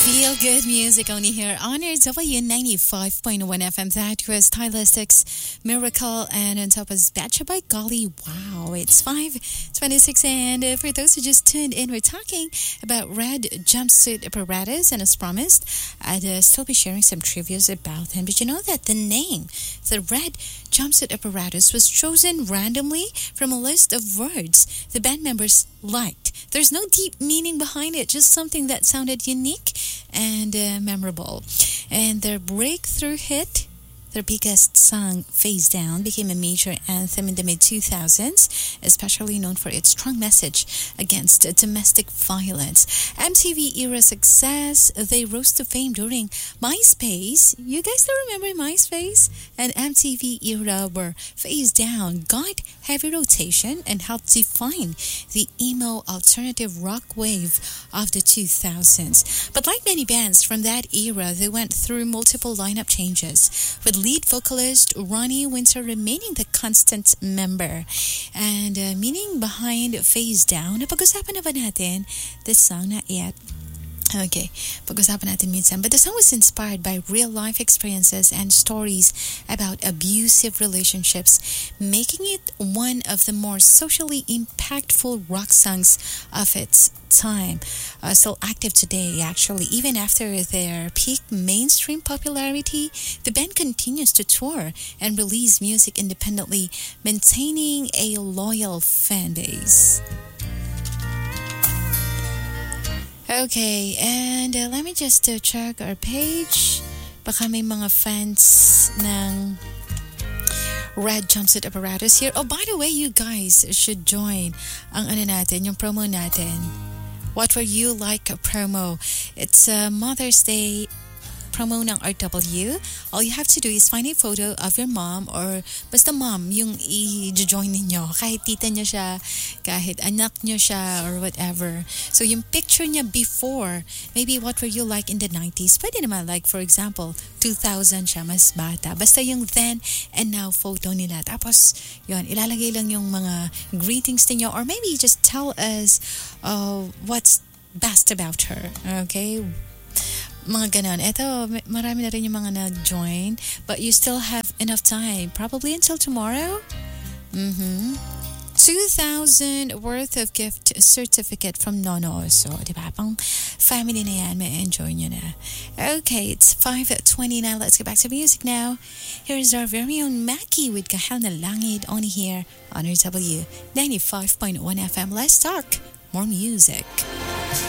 Feel good music only here on W 95.1 FM. That was Stylistics, Miracle, and on top was Betcha by Golly. Wow, it's 5:26, and for those who just tuned in, we're talking about red jumpsuit apparatus, and as promised, I'd still be sharing some trivias about him. But you know that the name, the red jumpsuit apparatus, was chosen randomly from a list of words the band members liked. There's no deep meaning behind it, just something that sounded unique and memorable. And their breakthrough hit, their biggest song, Face Down, became a major anthem in the mid-2000s, especially known for its strong message against domestic violence. MTV era success, they rose to fame during MySpace. You guys still remember MySpace? And MTV era where Face Down got heavy rotation and helped define the emo alternative rock wave of the 2000s. But like many bands from that era, they went through multiple lineup changes, with lead vocalist Ronnie Winter remaining the constant member. And meaning behind Face Down, napag-usapan na ba natin this song? Not yet. Okay, pag-usapan natin minsan. But the song was inspired by real-life experiences and stories about abusive relationships, making it one of the more socially impactful rock songs of its time. Still active today, actually. Even after their peak mainstream popularity, the band continues to tour and release music independently, maintaining a loyal fan base. Okay, and let me just check our page. Baka may mga fans ng red jumpsuit apparatus here. Oh, by the way, you guys should join ang natin, yung promo natin. What were you like a promo? It's a Mother's Day promo ng RW. All you have to do is find a photo of your mom, or basta mom yung i-join ninyo. Kahit tita niya siya, kahit anak niyo siya, or whatever. So yung picture niya before, maybe what were you like in the 90s? Pwede naman, like for example, 2000 siya, mas bata. Basta yung then and now photo nila. Tapos, yun, ilalagay lang yung mga greetings ninyo, or maybe just tell us what's best about her. Okay? Mga ganon. Eto, marami na rin yung mga nag-join, but you still have enough time. Probably until tomorrow? 2,000 worth of gift certificate from Nono. So, di ba? Pang family na yan. May enjoy nyo na. Okay, it's 5:20 now. Let's get back to music now. Here's our very own Mackie with Kahal na Langit, only here on RW 95.1 FM. Let's talk more music.